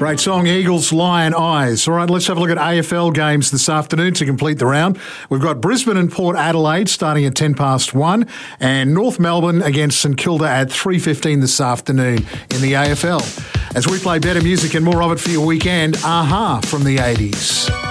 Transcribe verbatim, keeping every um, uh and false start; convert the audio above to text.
Great song, Eagles, Lion Eyes. All right, let's have a look at A F L games this afternoon to complete the round. We've got Brisbane and Port Adelaide starting at ten past one, and North Melbourne against St Kilda at three fifteen this afternoon in the A F L. As we play better music and more of it for your weekend, Aha from the eighties.